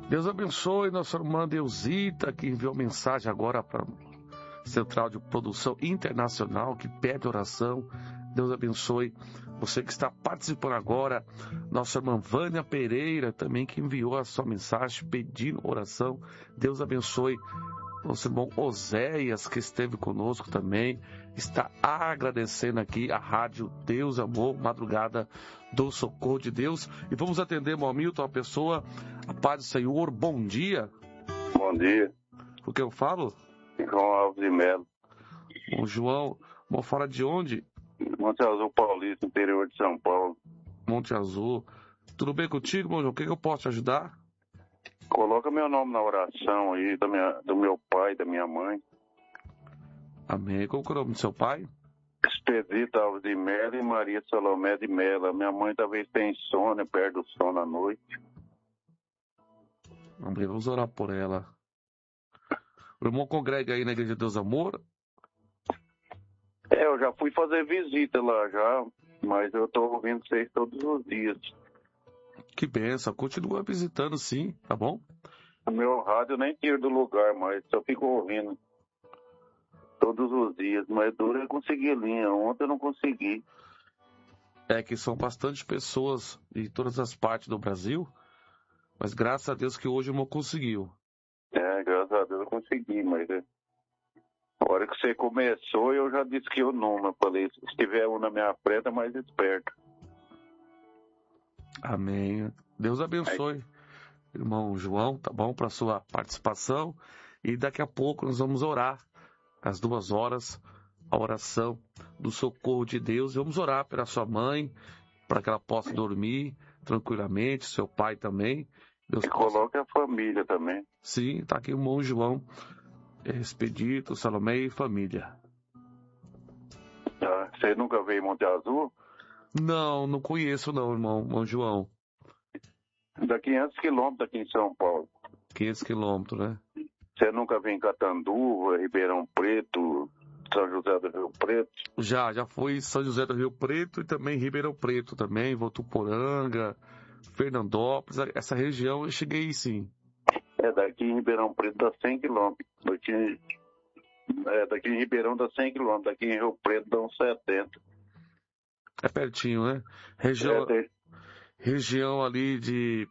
Deus abençoe nossa irmã Deusita, que enviou mensagem agora para a Central de Produção Internacional, que pede oração. Deus abençoe você que está participando agora. Nossa irmã Vânia Pereira também, que enviou a sua mensagem pedindo oração. Deus abençoe nosso irmão Oséias, que esteve conosco também, está agradecendo aqui a Rádio Deus Amor, Madrugada do Socorro de Deus. E vamos atender, irmão Hamilton, a pessoa, a paz do Senhor, bom dia. Bom dia. O que eu falo? João Alves de Melo. O João, vou falar de onde? Monte Azul Paulista, interior de São Paulo. Monte Azul. Tudo bem contigo, irmão João? O que eu posso te ajudar? Coloca meu nome na oração aí, do meu pai, da minha mãe. Amém. Qual que é o nome do seu pai? Expedito Alves de Melo e Maria Salomé de Melo. Minha mãe talvez tenha insônia, perde o sono à noite. Amém. Vamos orar por ela. O irmão congrega aí na Igreja de Deus Amor? Eu já fui fazer visita lá já, mas eu tô ouvindo vocês todos os dias. Que benção. Continua visitando sim, tá bom? O meu rádio eu nem tiro do lugar, mas só fico ouvindo todos os dias. Mas dura eu consegui linha. Ontem eu não consegui. É que são bastante pessoas de todas as partes do Brasil, mas graças a Deus que hoje o irmão conseguiu. Graças a Deus eu consegui, mas a hora que você começou eu já disse que eu não. Eu falei, se tiver um na minha frente é mais esperto. Amém. Deus abençoe, irmão João, tá bom? Para sua participação. E daqui a pouco nós vamos orar, às 2h, a oração do socorro de Deus. Vamos orar pela sua mãe, para que ela possa dormir tranquilamente, seu pai também. Deus coloque a família também. Sim, tá aqui o irmão João, Expedito, Salomé e família. Você nunca veio em Monte Azul? Não conheço não, irmão João. Dá 500 quilômetros aqui em São Paulo. 500 quilômetros, né? Você nunca veio em Catanduva, Ribeirão Preto, São José do Rio Preto? Já fui em São José do Rio Preto e também Ribeirão Preto também, Votuporanga, Fernandópolis, essa região eu cheguei sim. Daqui em Ribeirão Preto dá 100 quilômetros. Daqui em Ribeirão dá 100 quilômetros, daqui em Rio Preto dá uns 70. É pertinho, né? Região ali de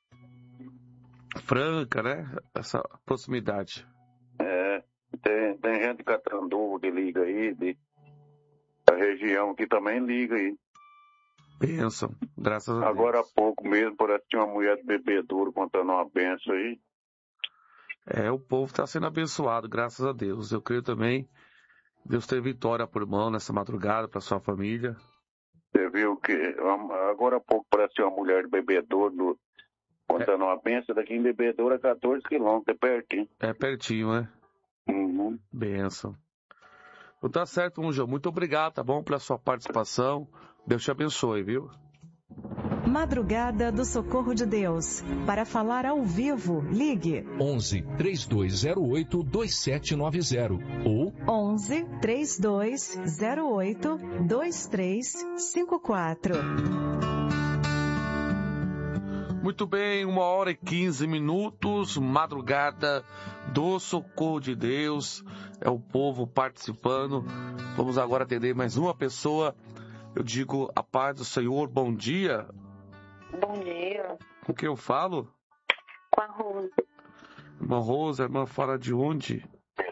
Franca, né? Essa proximidade. Tem gente de Catanduva que liga aí, a região que também liga aí. Bênção, graças a Deus. Agora há pouco mesmo, parece que tinha uma mulher de bebedouro contando uma benção aí. O povo está sendo abençoado, graças a Deus. Eu creio também, Deus tem vitória por irmão nessa madrugada, para sua família. Você viu que agora há pouco parece uma mulher de bebedouro contando uma benção, daqui em bebedouro é 14 quilômetros, é pertinho. É pertinho, né? Uhum. Bênção. Então tá certo, irmão João. Muito obrigado, tá bom, pela sua participação. Deus te abençoe, viu? Madrugada do Socorro de Deus. Para falar ao vivo, ligue 11 3208 2790 ou 11 3208 2354. Muito bem, 1h15, madrugada do Socorro de Deus, é o povo participando. Vamos agora atender mais uma pessoa. Eu digo a paz do Senhor, bom dia. Bom dia. Com quem eu falo? Com a Rosa. Irmã Rosa, irmã fala de onde?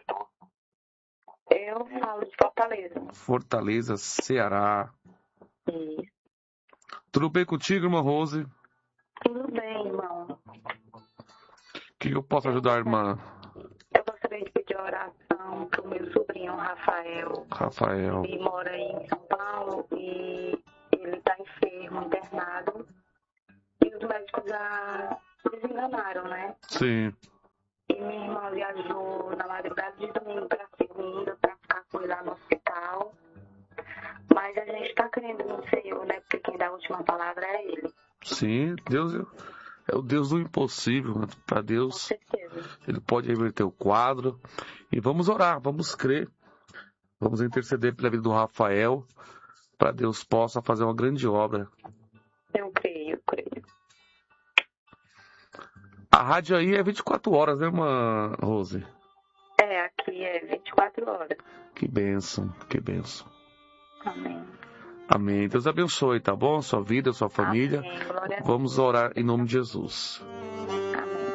Eu falo de Fortaleza. Fortaleza, Ceará. Isso. Tudo bem contigo, irmã Rose? Tudo bem, irmão. O que eu posso ajudar, irmã? Eu gostaria de pedir oração para o meu sobrinho Rafael. Ele mora aí em São Paulo e ele está enfermo, internado. E os médicos já desenganaram, né? Sim. E minha irmã viajou na madrugada de domingo para segunda para ficar com ele lá no hospital. Mas a gente está crendo no Senhor, né? Porque quem dá a última palavra é Ele. Sim, Deus é o Deus do impossível. Para Deus, com certeza, Ele pode reverter o quadro. E vamos orar, vamos crer. Vamos interceder pela vida do Rafael, para Deus possa fazer uma grande obra. Eu creio. A rádio aí é 24 horas, né, irmã Rose? Aqui é 24 horas. Que bênção, que bênção. Amém. Amém. Deus abençoe, tá bom? Sua vida, sua família. Amém. Glória a Deus. Vamos orar em nome de Jesus. Amém.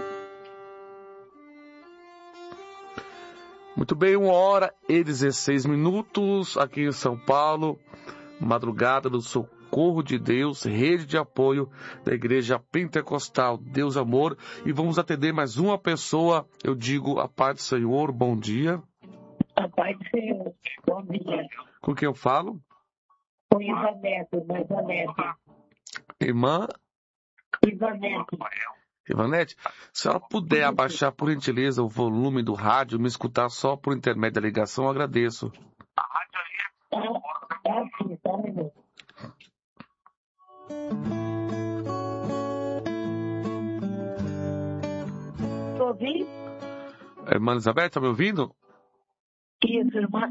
Muito bem, 1h16 aqui em São Paulo. Madrugada do Socorro de Deus, rede de apoio da Igreja Pentecostal Deus Amor. E vamos atender mais uma pessoa. Eu digo a paz do Senhor, bom dia. A paz do Senhor, bom dia. Com quem eu falo? Com Ivanete. Irmã? Ivanete, se ela puder abaixar, por gentileza, o volume do rádio, me escutar só por intermédio da ligação, eu agradeço. Sim, só um minuto. Estou ouvindo? Irmã Elizabeth, está me ouvindo? Isso, irmã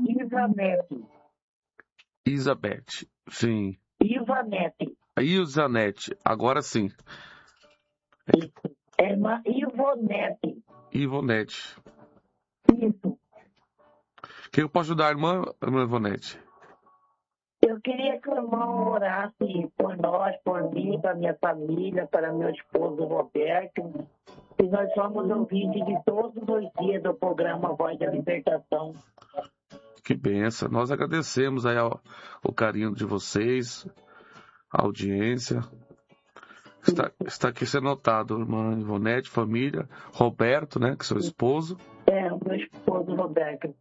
Isabeth, sim. Ivanete. Agora sim. Isso. É irmã Ivonete. Isso. Que eu posso ajudar a irmã Ivonete? Eu queria que o irmão orasse por nós, por mim, para minha família, para meu esposo Roberto. E nós somos ouvintes de todos os dias do programa Voz da Libertação. Que bênção. Nós agradecemos aí o carinho de vocês, a audiência. Está aqui sendo notado, irmã Ivonete, família, Roberto, né, que é seu esposo. O meu esposo Roberto.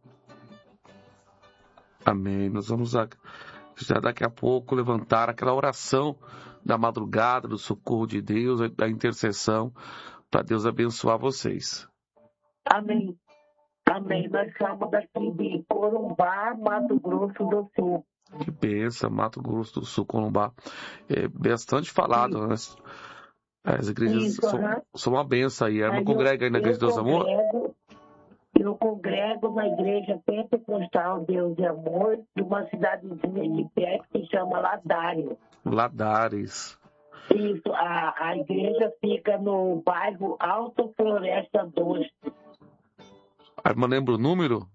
Amém. Nós vamos já daqui a pouco levantar aquela oração da madrugada, do socorro de Deus, da intercessão, para Deus abençoar vocês. Amém. Nós somos daqui de Corumbá, Mato Grosso do Sul. Que bênção, Mato Grosso do Sul, Corumbá. É bastante falado, né? As igrejas são uma bênção aí. A irmã congrega aí na Igreja de Deus Amor? Eu congrego na Igreja Pentecostal Deus e Amor, de uma cidadezinha de perto que chama Ladares. Isso, a igreja fica no bairro Alto Floresta 2. A irmã lembra o número?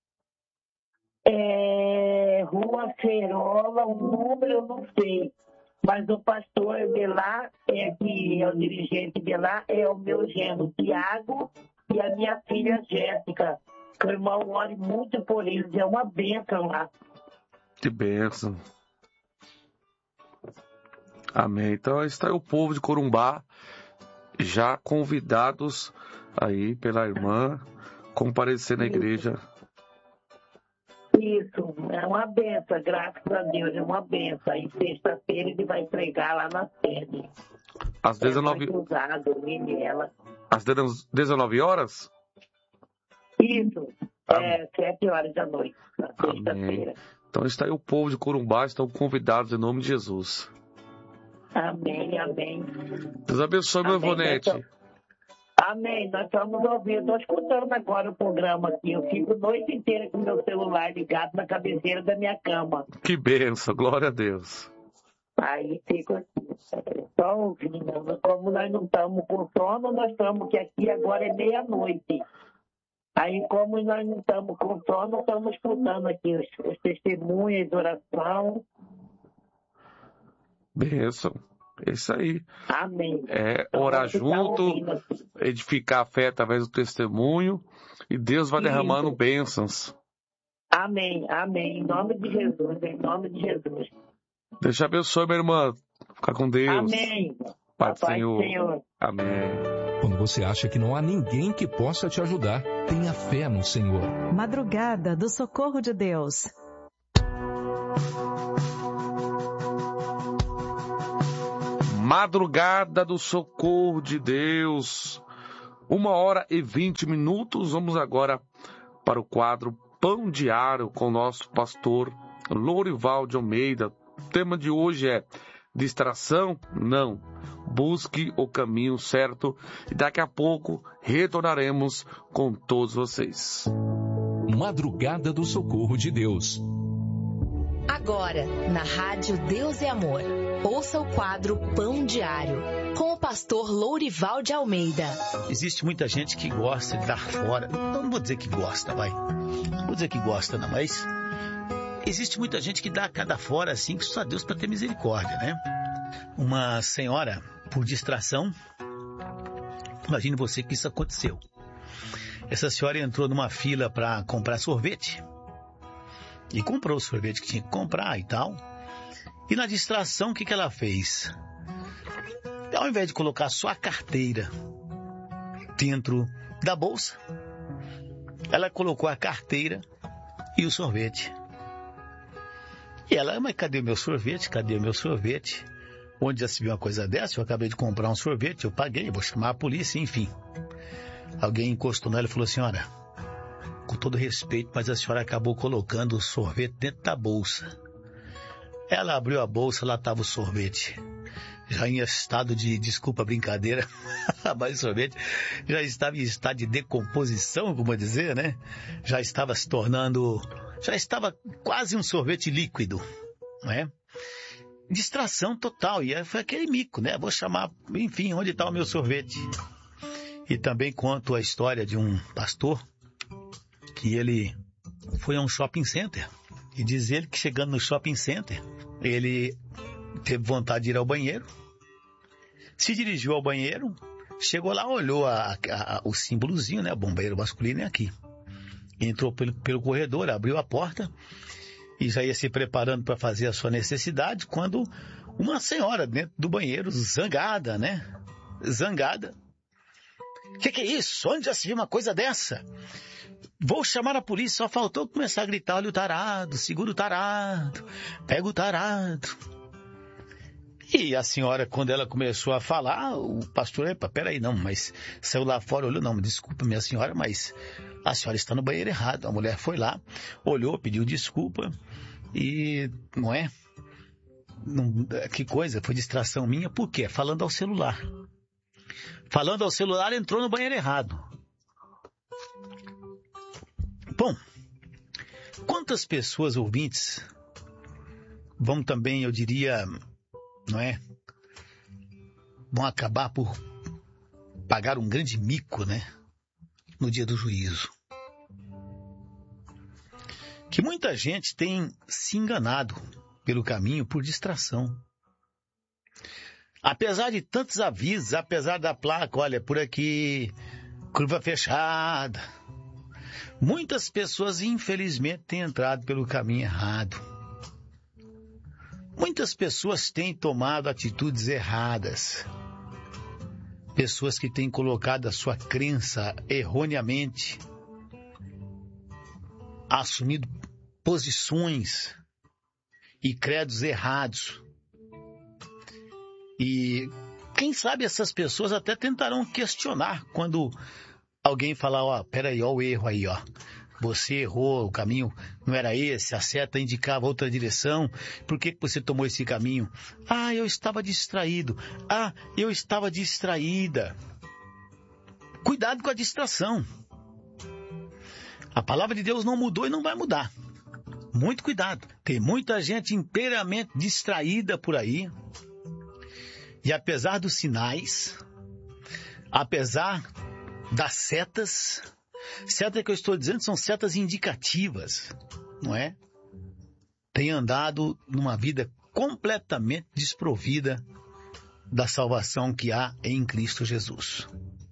Rua Ferola, o número eu não sei. Mas o pastor de lá, que é o dirigente de lá, é o meu genro Tiago e a minha filha Jéssica. Que o irmão ore muito por eles, é uma bênção lá. Que bênção. Amém. Então está aí o povo de Corumbá, já convidados aí pela irmã, comparecer na igreja. Isso, é uma benção, graças a Deus, é uma benção. Aí sexta-feira ele vai pregar lá na sede. Às 19 Às 19 horas? Isso, 7 horas da noite, na sexta-feira. Então está aí o povo de Corumbá, estão convidados em nome de Jesus. Amém. Deus abençoe, meu Ivonete. Amém, nós estamos ouvindo, estou escutando agora o programa aqui. Eu fico a noite inteira com o meu celular ligado na cabeceira da minha cama. Que bênção, glória a Deus. Aí fico só ouvindo. Como nós não estamos com sono, nós estamos que aqui agora é meia-noite. Aí como nós não estamos com sono, estamos escutando aqui os testemunhos de oração. Bênção. É isso aí. Amém. Orar junto, edificar a fé através do testemunho, e Deus vai derramando bênçãos. Amém. Em nome de Jesus. Deus te abençoe, minha irmã. Fica com Deus. Amém. Pai do Senhor. Amém. Quando você acha que não há ninguém que possa te ajudar, tenha fé no Senhor. Madrugada do Socorro de Deus. Madrugada do Socorro de Deus, 1h20. Vamos agora para o quadro Pão Diário com o nosso pastor Lourival de Almeida. O tema de hoje é distração? Não. Busque o caminho certo. E daqui a pouco retornaremos com todos vocês. Madrugada do Socorro de Deus. A Agora, na Rádio Deus e Amor, ouça o quadro Pão Diário, com o pastor Lourival de Almeida. Existe muita gente que gosta de dar fora. Não vou dizer que gosta, vai. Não vou dizer que gosta, não, mas existe muita gente que dá cada fora assim, que só Deus para ter misericórdia, né? Uma senhora, por distração, imagine você que isso aconteceu. Essa senhora entrou numa fila para comprar sorvete. E comprou o sorvete que tinha que comprar e tal. E na distração, o que ela fez? Ao invés de colocar só a carteira dentro da bolsa, ela colocou a carteira e o sorvete. E ela, mas cadê o meu sorvete? Cadê o meu sorvete? Onde já se viu uma coisa dessa? Eu acabei de comprar um sorvete, eu paguei, vou chamar a polícia, enfim. Alguém encostou nela e falou: senhora, com todo respeito, mas a senhora acabou colocando o sorvete dentro da bolsa. Ela abriu a bolsa, lá estava o sorvete. Já em estado de, desculpa a brincadeira, mas o sorvete já estava em estado de decomposição, como dizer, né? Já estava se tornando, já estava quase um sorvete líquido, né? Distração total, e foi aquele mico, né? Vou chamar, enfim, onde está o meu sorvete? E também conto a história de um pastor que ele foi a um shopping center. E diz ele que chegando no shopping center, ele teve vontade de ir ao banheiro, se dirigiu ao banheiro, chegou lá, olhou o símbolozinho, né? O bombeiro masculino é aqui. Entrou pelo corredor, abriu a porta e já ia se preparando para fazer a sua necessidade, quando uma senhora dentro do banheiro, zangada, né? Zangada. Que é isso? Onde já se viu uma coisa dessa? Vou chamar a polícia, só faltou começar a gritar: olha o tarado, segura o tarado, pega o tarado. E a senhora, quando ela começou a falar, o pastor: epa, peraí, não, mas saiu lá fora, olhou: não, desculpa minha senhora, mas a senhora está no banheiro errado. A mulher foi lá, olhou, pediu desculpa e, não é? Que coisa, foi distração minha, por quê? Falando ao celular. Falando ao celular, entrou no banheiro errado. Bom, quantas pessoas ouvintes vão também, eu diria, não é? Vão acabar por pagar um grande mico, né? No dia do juízo. Que muita gente tem se enganado pelo caminho por distração. Apesar de tantos avisos, apesar da placa, olha, por aqui, curva fechada, muitas pessoas, infelizmente, têm entrado pelo caminho errado. Muitas pessoas têm tomado atitudes erradas. Pessoas que têm colocado a sua crença erroneamente, assumido posições e credos errados. E quem sabe essas pessoas até tentarão questionar quando alguém falar: ó, peraí, ó o erro aí, ó. Você errou, o caminho não era esse, a seta indicava outra direção. Por que você tomou esse caminho? Ah, eu estava distraído. Ah, eu estava distraída. Cuidado com a distração. A palavra de Deus não mudou e não vai mudar. Muito cuidado. Tem muita gente inteiramente distraída por aí. E apesar dos sinais, apesar das setas, seta que eu estou dizendo são setas indicativas, não é? Tem andado numa vida completamente desprovida da salvação que há em Cristo Jesus.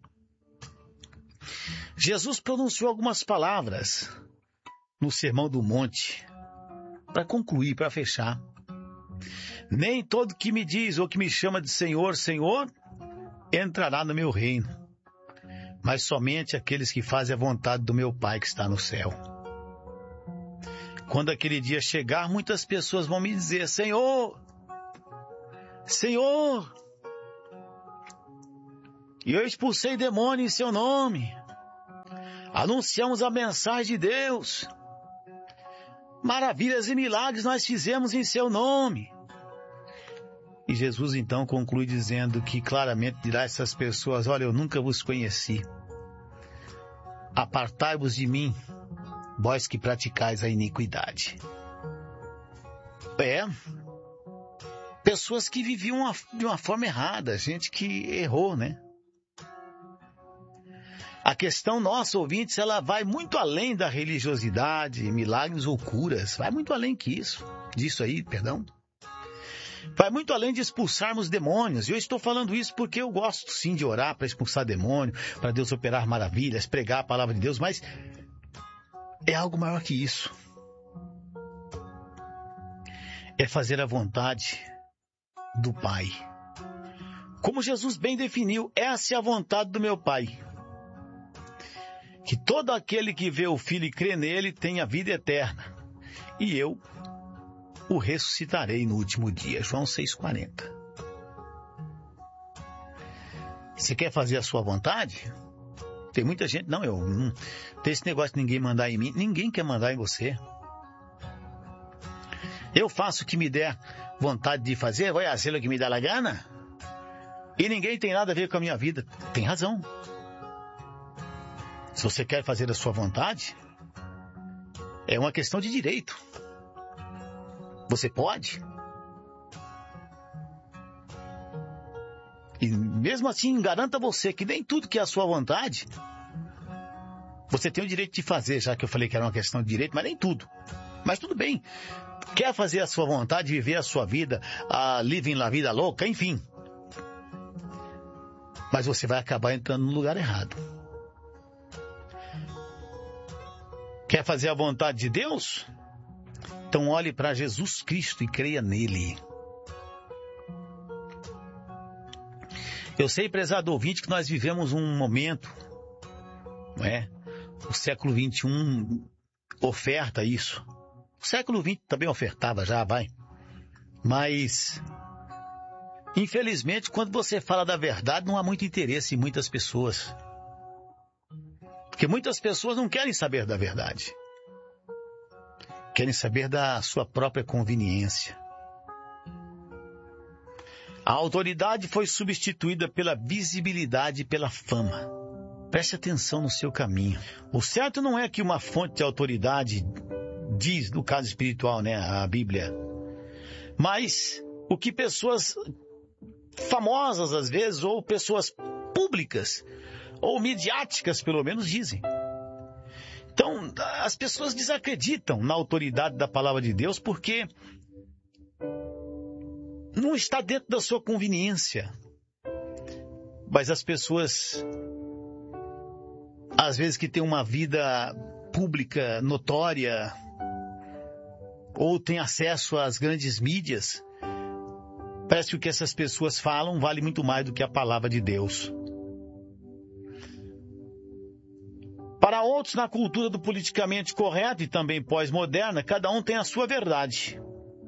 Jesus pronunciou algumas palavras no Sermão do Monte, para concluir, para fechar. Nem todo que me diz ou que me chama de Senhor, Senhor, entrará no meu reino, mas somente aqueles que fazem a vontade do meu Pai que está no céu. Quando aquele dia chegar, muitas pessoas vão me dizer: Senhor, Senhor, e eu expulsei demônio em seu nome, anunciamos a mensagem de Deus, maravilhas e milagres nós fizemos em seu nome. E Jesus então conclui dizendo que claramente dirá a essas pessoas: olha, eu nunca vos conheci. Apartai-vos de mim, vós que praticais a iniquidade. Pessoas que viviam de uma forma errada, gente que errou, né? A questão nossa, ouvintes, ela vai muito além da religiosidade, milagres ou curas. Vai muito além disso aí. Vai muito além de expulsarmos demônios. E eu estou falando isso porque eu gosto sim de orar para expulsar demônio, para Deus operar maravilhas, pregar a palavra de Deus, mas é algo maior que isso. É fazer a vontade do Pai. Como Jesus bem definiu, essa é a vontade do meu Pai. Que todo aquele que vê o Filho e crê nele tenha vida eterna. E eu o ressuscitarei no último dia. João 6,40. Você quer fazer a sua vontade? Tem muita gente, não tem esse negócio de ninguém mandar em mim. Ninguém quer mandar em você. Eu faço o que me der vontade de fazer, voy a hacer o que me dá a gana. E ninguém tem nada a ver com a minha vida. Tem razão. Se você quer fazer a sua vontade, é uma questão de direito. Você pode. E mesmo assim, garanta você que nem tudo que é a sua vontade, você tem o direito de fazer, já que eu falei que era uma questão de direito, mas nem tudo. Mas tudo bem. Quer fazer a sua vontade, viver a sua vida, living la vida louca, enfim. Mas você vai acabar entrando no lugar errado. Quer fazer a vontade de Deus? Então olhe para Jesus Cristo e creia nele. Eu sei, prezado ouvinte, que nós vivemos um momento, não é? O século XXI oferta isso. O século XX também ofertava já, vai. Mas, infelizmente, quando você fala da verdade, não há muito interesse em muitas pessoas. Porque muitas pessoas não querem saber da verdade. Querem saber da sua própria conveniência. A autoridade foi substituída pela visibilidade e pela fama. Preste atenção no seu caminho. O certo não é que uma fonte de autoridade diz, no caso espiritual, né, a Bíblia, mas o que pessoas famosas, às vezes, ou pessoas públicas, ou midiáticas, pelo menos, dizem. Então, as pessoas desacreditam na autoridade da palavra de Deus porque não está dentro da sua conveniência. Mas as pessoas, às vezes, que têm uma vida pública notória, ou têm acesso às grandes mídias, parece que o que essas pessoas falam vale muito mais do que a palavra de Deus. Para outros, na cultura do politicamente correto e também pós-moderna, cada um tem a sua verdade.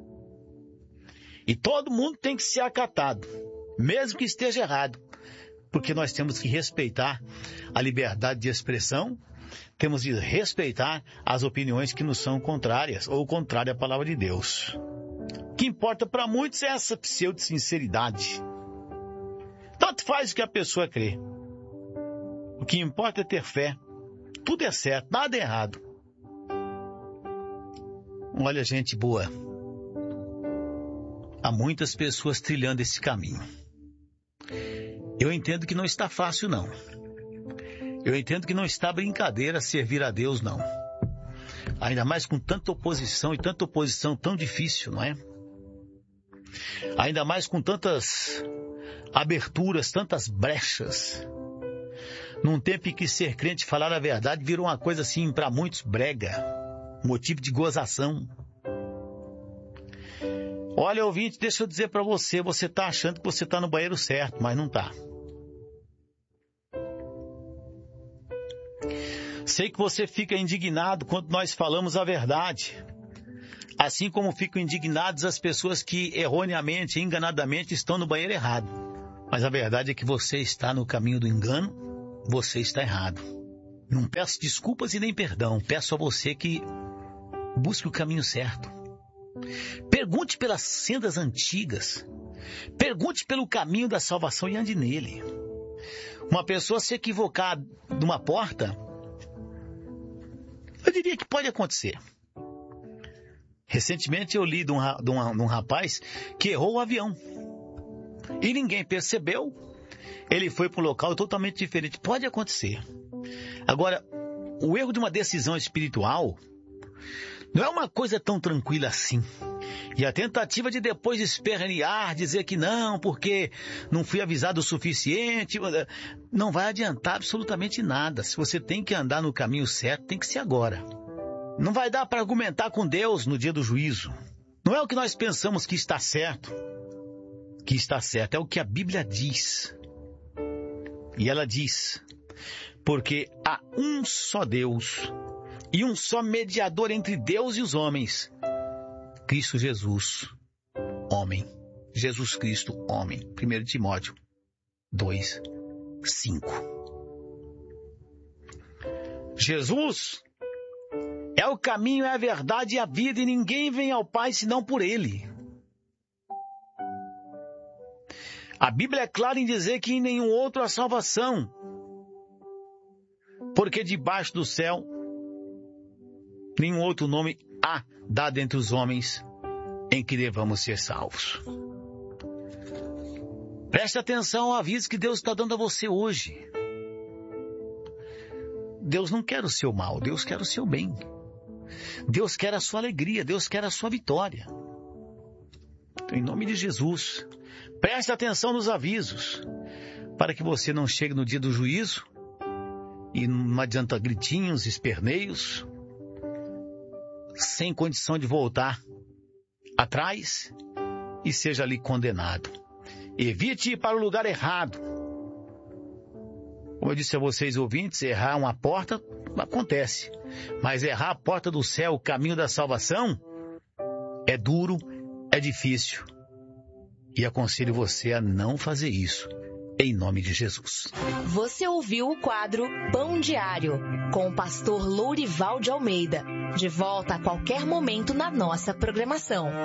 E todo mundo tem que ser acatado, mesmo que esteja errado, porque nós temos que respeitar a liberdade de expressão, temos de respeitar as opiniões que nos são contrárias ou contrárias à palavra de Deus. O que importa para muitos é essa pseudo-sinceridade. Tanto faz o que a pessoa crê. O que importa é ter fé. Tudo é certo, nada é errado. Olha, gente boa. Há muitas pessoas trilhando esse caminho. Eu entendo que não está fácil, não. Eu entendo que não está brincadeira servir a Deus, não. Ainda mais com tanta oposição e tanta oposição tão difícil, não é? Ainda mais com tantas aberturas, tantas brechas. Num tempo em que ser crente e falar a verdade virou uma coisa assim, para muitos, brega. Motivo de gozação. Olha, ouvinte, deixa eu dizer para você, você está achando que você está no banheiro certo, mas não está. Sei que você fica indignado quando nós falamos a verdade. Assim como ficam indignadas as pessoas que erroneamente, enganadamente estão no banheiro errado. Mas a verdade é que você está no caminho do engano. Você está errado. Não peço desculpas e nem perdão. Peço a você que busque o caminho certo. Pergunte pelas sendas antigas. Pergunte pelo caminho da salvação e ande nele. Uma pessoa se equivocar numa porta, eu diria que pode acontecer. Recentemente eu li de um rapaz que errou o avião. E ninguém percebeu. Ele foi para um local totalmente diferente. Pode acontecer. Agora, o erro de uma decisão espiritual não é uma coisa tão tranquila assim. E a tentativa de depois espernear, dizer que não, porque não fui avisado o suficiente, não vai adiantar absolutamente nada. Se você tem que andar no caminho certo, tem que ser agora. Não vai dar para argumentar com Deus no dia do juízo. Não é o que nós pensamos que está certo. Que está certo é o que a Bíblia diz. E ela diz: porque há um só Deus e um só mediador entre Deus e os homens, Cristo Jesus, homem. Jesus Cristo, homem. 1 Timóteo 2:5. Jesus é o caminho, é a verdade e a vida, e ninguém vem ao Pai senão por Ele. A Bíblia é clara em dizer que em nenhum outro há salvação, porque debaixo do céu nenhum outro nome há dado entre os homens em que devamos ser salvos. Preste atenção ao aviso que Deus está dando a você hoje. Deus não quer o seu mal, Deus quer o seu bem. Deus quer a sua alegria, Deus quer a sua vitória. Então, em nome de Jesus, preste atenção nos avisos, para que você não chegue no dia do juízo e não adianta gritinhos, esperneios, sem condição de voltar atrás e seja ali condenado. Evite ir para o lugar errado. Como eu disse a vocês, ouvintes, errar uma porta acontece, mas errar a porta do céu, o caminho da salvação, é duro, é difícil. E aconselho você a não fazer isso, em nome de Jesus. Você ouviu o quadro Pão Diário, com o pastor Lourival de Almeida. De volta a qualquer momento na nossa programação.